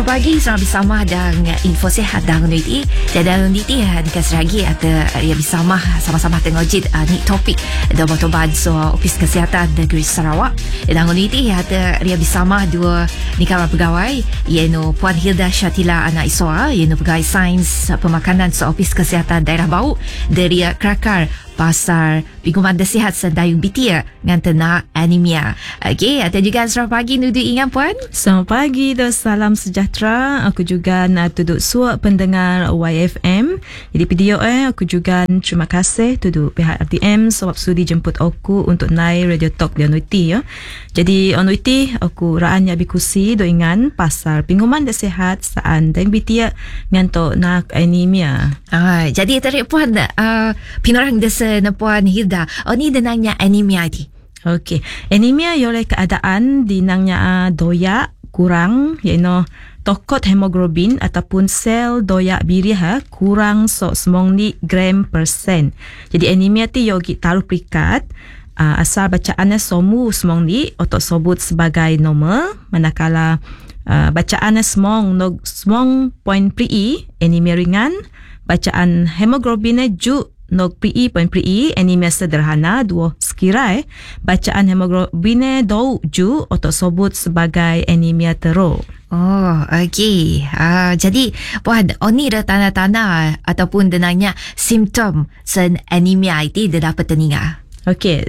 Pagi sama bersama dan info sihat dan uniti. Dan uniti dikasih lagi ada yang bersama sama-sama tengojit ni topik dan motoban so Ofis Kesihatan Negeri Sarawak. Dan uniti ada yang bersama dua nikawan pegawai iaitu Puan Hilda Syatila Anak Iswa iaitu pegawai sains pemakanan so Ofis Kesihatan Daerah Bau dari Kelakar Pasar Pinguman Nasihat Sendayung Bitia dengan ternak anemia. Okey, ada juga selamat pagi Nudu Ingan Puan. Selamat pagi dan salam sejahtera. Aku juga nak tuduk suak pendengar YFM. Jadi video aku juga terima kasih tuduk pihak RTM sebab sudi jemput aku untuk naik Radio Talk di Anuiti ya. Jadi Anuiti aku raan ya bikusi do ingan pasar Pinguman Nasihat Sendayung Bitia ngantok nak anemia. Jadi tarik Puan pinorang desa Puan Hilda. Ni denangnya anemia ni. Okey, anemia oleh keadaan di nangnya doyak kurang iaitu tokot hemoglobin ataupun sel doyak birih kurang 90 gram persen. Jadi anemia ti yogi taruh perikat asal bacaannya somu semongli atau sebut sebagai normal, manakala bacaannya semong point pri anemia ringan, bacaan hemoglobinnya ju Nog PE point PE anemia sederhana dua sekira bacaan hemoglobinnya dau ju atau sebut sebagai anemia teruk. Oh, okey. Jadi Puan, ni ada tanda-tanda ataupun denangnya simptom sen anemia itu dia dapat teninga. Okey,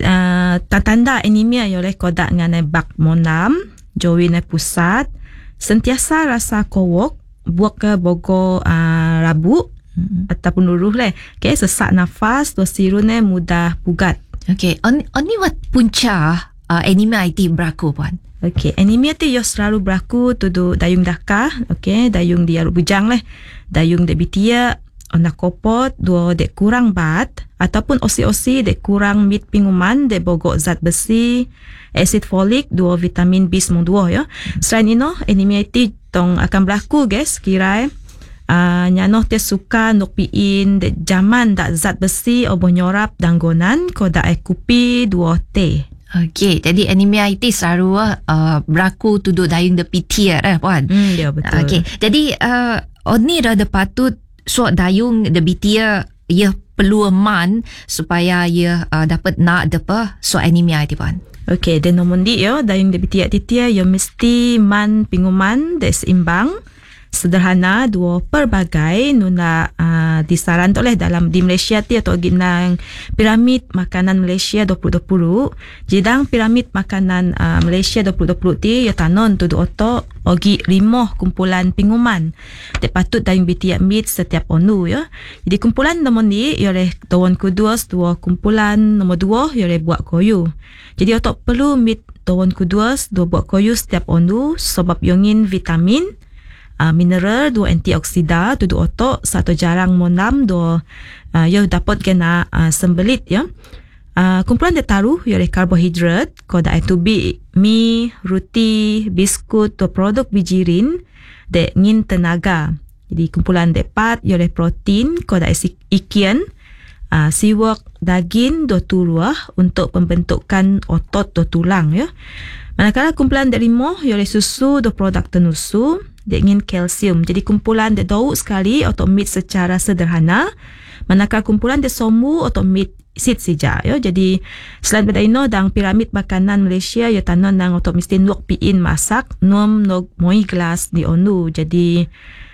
tanda anemia oleh kodak dengan bak monam, jowin pusat, sentiasa rasa kowok, buak ke bogo rabuk ataupun luruh okay, sesak nafas tu sirunnya mudah pugat. Okey, ni wat punca anemia itu berlaku Puan. Okey, anemia tu yo selalu berlaku tu dayung dakar, okey, dayung dia bujang dayung de bitia onak kopot dua dek kurang bat ataupun osi-osi dek kurang mit pinguman dek bogok zat besi, asid folik, dua vitamin B12 ya. Selain itu anemia itu tong akan berlaku guys, kira nyanoh te suka nukpiin de jaman dak zat besi oboh nyorap danggonan koda kupi dua te. Okey, jadi anemia itu selalu berlaku tuduk dayung de pitia Puan. Ya betul. Okey, jadi ni rada patut so dayung de pitia ia perlu man supaya ia dapat nak depa so anemia itu Puan. Okey, dan nombor dia dayung de pitia titia ia mesti man pinguman de seimbang sederhana dua pelbagai nuna disaran oleh dalam di Malaysia ti atau ginang piramid makanan Malaysia 2020 jidang piramid makanan Malaysia 2020 ti ya tanon tu oto ogi 5 kumpulan pinguman de patut dayung bitiak mit setiap onu ya. Jadi kumpulan nombor ni oleh dawon kuduas dua kumpulan nombor 2 oleh buat koyu. Jadi oto perlu mit dawon kuduas dua buat koyu setiap onu sebab yongin vitamin mineral, dua antioksida, tu otok, satu jarang monam, dua yo dapat kena sembelit ya. Kumpulan dia taruh oleh karbohidrat, koda itu mi, roti, biskut, tu produk bijirin, de ngin tenaga. Jadi kumpulan dia 4 oleh protein, koda ikan, siwak, daging, dua turuah untuk pembentukan otot dua tulang ya. Manakala kumpulan dia 5 oleh susu, dua produk tenusu, dia ingin kalsium. Jadi kumpulan dia dauk sekali atau meat secara sederhana. Manakala kumpulan dia somu atau meat sit saja ya. Jadi selain pada ino dang piramid makanan Malaysia ya tanon nang atau mesti nuak piin masak nom nog moi gelas di onu. Jadi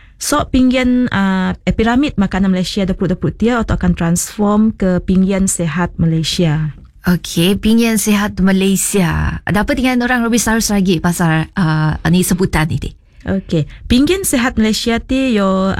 so pinggian piramid makanan Malaysia 2020 dia atau akan transform ke pinggian sehat Malaysia. Okey, pinggian sehat Malaysia. Dapat dengan orang lebih sarus lagi pasal ni sebutan ini. Okey, pinggian sehat Malaysia ti yo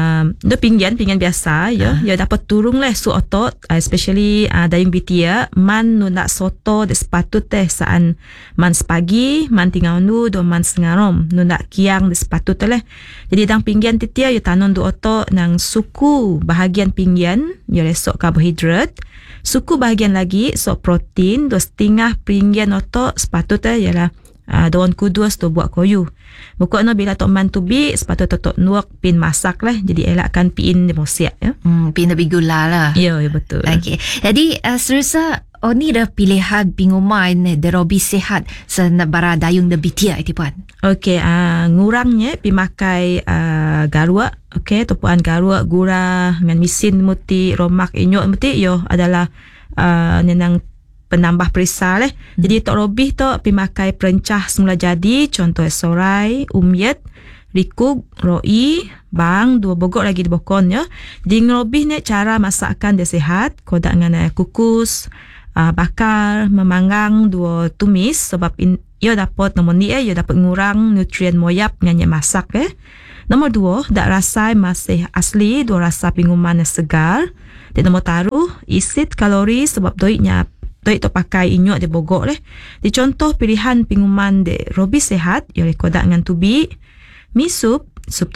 do pinggian biasa yo dapat turung su otot especially dayung bitia man nu nak soto de sepatut teh saan man sepagi man tingau nu do man sengarom nu nak kiang de sepatut teh. Jadi dang pinggian ti tia yo tanon do otot nang suku bahagian pinggian yo lesok karbohidrat, suku bahagian lagi sok protein, do setengah pinggian otot sepatut teh ialah daun kuduas tu buat koyu. Bukan bila tok man tu bi sepatut tok nuak pin masak lah. Jadi elakkan pin demosiak ya. Pin lebih gula lah. Ya, betul. Okey. Jadi seterusnya ni dah pilihan pinguman derobi sehat senabara dayung de bitia itu puan. Okey, ngurangnya pimakai garua, okey, tupuan garua gura dengan misin muti romak inyok muti yo adalah nenang penambah perisa leh. Jadi tok robih tok pimakai perencah semula jadi, contoh sorai, umyet, rikuk, roi, bang, 2 bogok lagi di bokon ya. Di ngerobih ni cara masakan dia sihat, kodak dengan kukus, bakar, memanggang, 2 tumis sebab ia dapat nombor ni ia dapat ngurang nutrien moyap dengan masak Nombor 2, dak rasa masih asli, 2 rasa pinguman yang segar. Dan nombor taruh isit kalori sebab doiknya tu pakai inyok de bogok leh. Di contoh pilihan pinguman de robi sehat, ia kodak dengan tubi, mi sup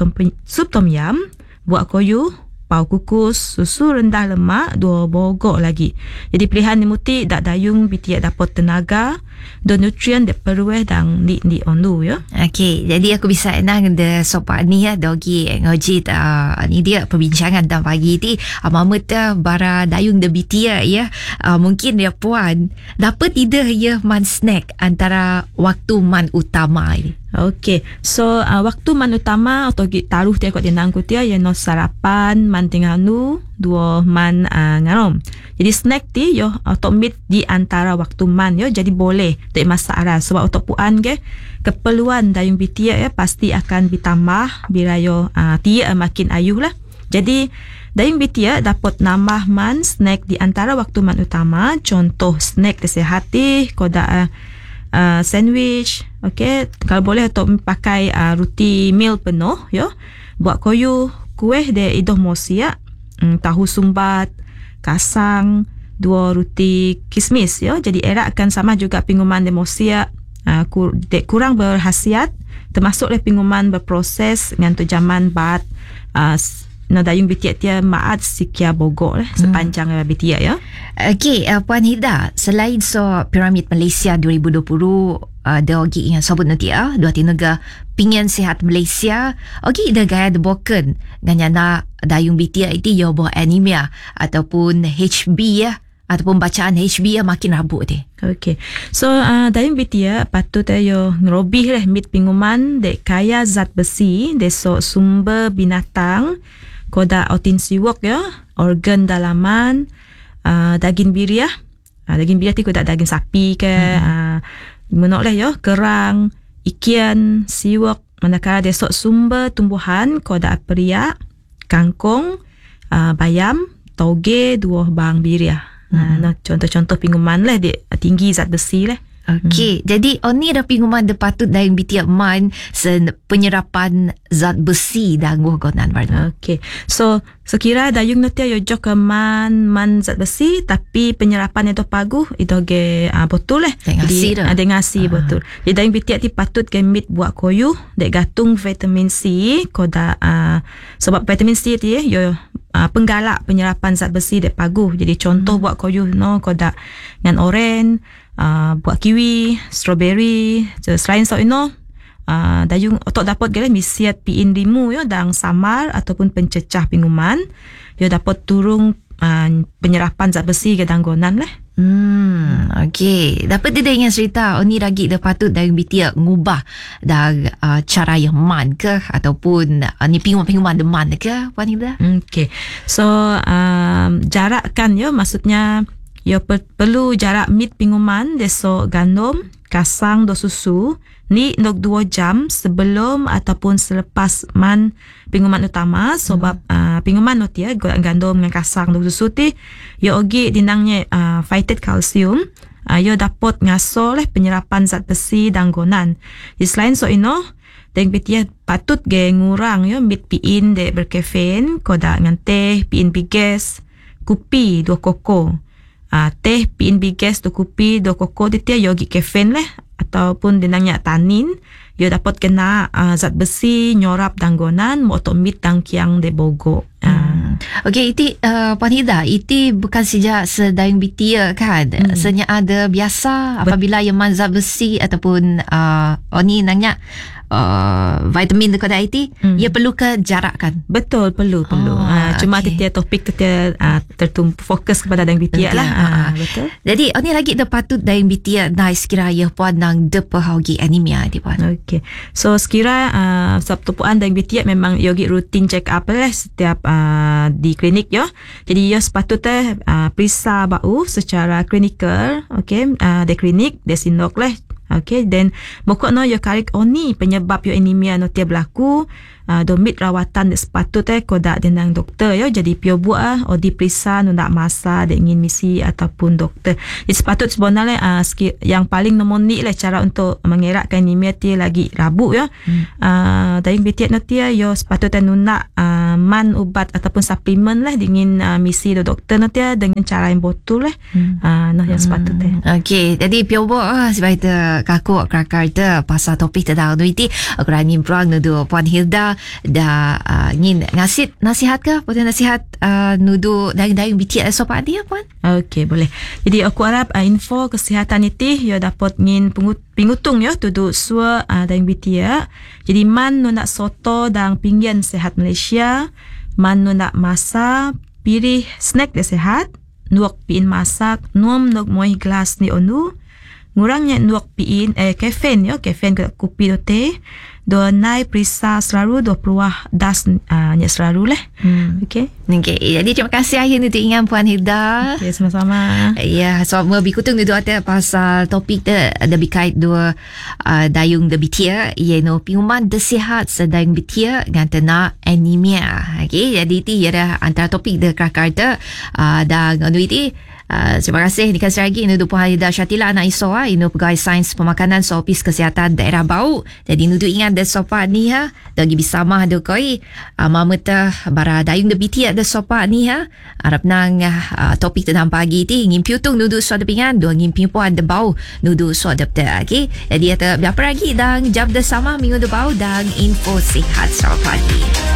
tom yam, buah koyu, pau kukus, susu rendah lemak, 2 bogok lagi. Jadi pilihan ni muti dak dayung bitia dapat tenaga dan nutrien de perlu dang di ondu ya. Okey, jadi aku bisa enang de sopa ni dogi ngojit ni dia perbincangan dan pagi ti mama bara dayung de bitia ya. Mungkin dia puan dapat tidak ya man snack antara waktu man utama ini. Okey, so waktu man utama atau taruh dia kot dinang ku dia no sarapan man tinganu 2 man ngarom. Jadi snack ti yo atau meet di antara waktu man yo, jadi boleh tak masalah sebab untuk puan ke keperluan dayung bitia pasti akan ditambah bila yo tia makin ayuh lah. Jadi dayung bitia dapat nambah man snack di antara waktu man utama, contoh snack kesihati koda sandwich, okey, kalau boleh atau pakai roti meal penuh yo, buat koyu, kuih de idoh mosia, tahu sumbat, kasang, 2 roti kismis yo. Jadi erakkan sama juga pinguman de mosia kurang berhasiat, termasuk le pinguman berproses dengan tujaman bat dayung bitia tia maat sikia bogok sepanjang bitia ya. Okey, Puan Hida, selain Piramid Malaysia 2020 dogi yang sobut nanti 2 negara pingin sihat Malaysia. Okey, ida gaya deboken nganyana dayung bitia itu yo boh anemia ataupun HB ya, ataupun bacaan HB makin rabuk deh. Okey. So dayung bitia patut yo ngerobih mit pinguman dek kaya zat besi deso sumber binatang koda otin siwok ya, organ dalaman, daging biriah. Daging biriah ti koda daging sapi ke, menok lah yo, kerang, ikan, siwok, manakala deso sumber tumbuhan koda periak, kangkung, bayam, toge, 2 bang biriah. Contoh-contoh pinguman lah dia tinggi zat besi lah. Okey, jadi ni dah pinguman de patut dayung bitia man penyerapan zat besi dan gonan warna. Okey. So sekira dayung nanti yo jok ke man zat besi tapi penyerapan itu pagu itu ge betul jadi ada ngasi betul. Jadi dayung bitia ti patut ke mit buat koyu dek gatung vitamin C koda sebab vitamin C ti yo penggalak penyerapan zat besi dek pagu. Jadi contoh buat koyu no koda dengan oren, buat kiwi, strawberry. Selain so dayung otok dapat gele misiat piin limu yo dang samar ataupun pencecah pinguman yo dapat turung penyerapan zat besi ke danggonan lah. Okey, dapat dia ingat cerita ni lagi dah patut dayung bitia ngubah dah cara yang man ke ataupun ni pinguman deman ke Puan Hida? Okey. So jarak kan yo, maksudnya yo perlu jarak mit pinguman deso gandum, kasang do susu ni 2 jam sebelum ataupun selepas man pinguman utama sebab pinguman not ya gandum dengan kasang do susu ti yo ogi dinangnya phytate kalsium yo dapat ngaso penyerapan zat besi danggonan. Di selain so deng bitia patut ge ngurang yo mit piin de berkafein koda dengan teh piin biges, kopi 2 koko. Teh piin biges 2 kopi 2 koko dia yogi kafein ataupun dinangnya tanin yo dapat kena zat besi nyorap danggonan mo mit tangkiang de bogo. Okey, itu Puan Hida, itu bukan saja sedayung bitia kan, senya ada biasa apabila yang man zat besi ataupun ni nanya vitamin dekat IT, ia perlu ke jarakkan? Betul, perlu. Cuma tiap topik tu tertumpu fokus kepada dayung bitiak lah. Betul. Jadi, ni lagi dah patut dayung bitiak nice sekira ia puan nang depahagi anemia di puan. Okay. So sekira sabtupuan dayung bitiak memang yogi rutin check up lah setiap di klinik yo. Jadi yo sepatutnya periksa bau secara klinikal, okay, di klinik, di sinok lah. Okay, then mokok no yo karik oni penyebab yo anemia no tiap berlaku, domit rawatan sepatutnya kodak dengan doktor yo. Jadi pio buat diperiksa no nak masa dia ingin misi ataupun doktor. Jadi sepatut sebenarnya yang paling nombor ni lah cara untuk mengeratkan anemia dia lagi rabu yo. Dayung bitiak no dia yo sepatutnya nunak man ubat ataupun suplemen lah dengan misi do doktor no dia dengan cara yang betul lah. No yang sepatutnya. Okay, jadi pio buat sebaik kaku kakar tu pasal topik tentang duiti aku rani berang nudu Puan Hilda dah ingin ngasih nasihat ke puan nasihat nudu dayung bitiak sopan dia puan. Okay, boleh. Jadi aku harap info kesihatan itu yo dapat ngin pingutung yo tudu sua dayung bitiak. Jadi man nu nak soto dang pinggian sehat Malaysia, man nu nak masak pilih snack dia sehat, nuak piin masak nuam nuk moi gelas ni onu, ngurangnya nuak piin kafein yo, kafein ke kopi do teh, do nai perisa selalu do peluah das nya selalu lah. Okay. Jadi terima kasih akhir untuk ingat Puan Hilda. Okay, sama-sama. Ya, so lebih kutung tu ada pasal topik dia lebih kait dua dayung de bitia, ia no pinguman de sihat sedayung bitia dengan tena anemia. Okay, jadi itu ia antara topik de kakar tu dan itu. Terima kasih di kasih lagi nudu Puan Hilda Syatila anak iso inu pegawai sains pemakanan so Opis Kesihatan Daerah Bau. Jadi nudu ingat de sopa ni dagi bisa mah do koi mama ta bara dayung de biti de sopa ni arap nang topik tentang pagi ti ngin piutung nudu so de pingan do ngin pi puan de bau nudu so de okey. Jadi ada berapa lagi dan jam de sama minggu de bau dan info sihat selamat pagi.